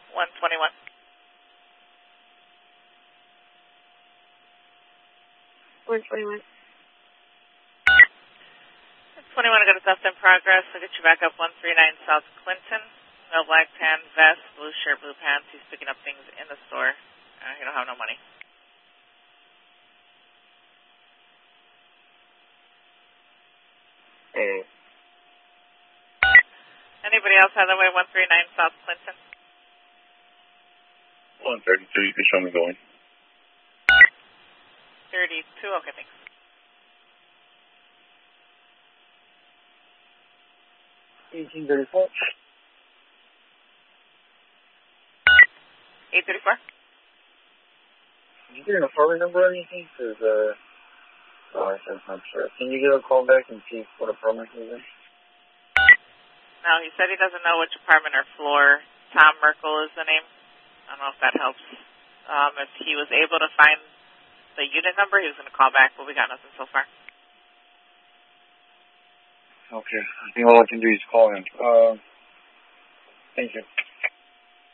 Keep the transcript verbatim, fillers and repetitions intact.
one twenty-one. one twenty-one. twenty-one, I got a theft in progress. I'll get you back up one three nine South Clinton. No black tan vest, blue shirt, blue pants. He's picking up things in the store. Uh, he don't have no money. Hey. Anybody else on the way, one three nine South Clinton? one thirty-two, you can show me going. thirty-two, okay, thanks. eighteen thirty-four. eight thirty-four? Did you get an apartment number or anything? Because, uh, oh, I said I'm sure. Can you give a call back and see what apartment he's in? No, he said he doesn't know which apartment or floor. Tom Merkel is the name. I don't know if that helps. Um, if he was able to find the unit number, he was going to call back, but we got nothing so far. Okay. I think all I can do is call him. Uh, thank you.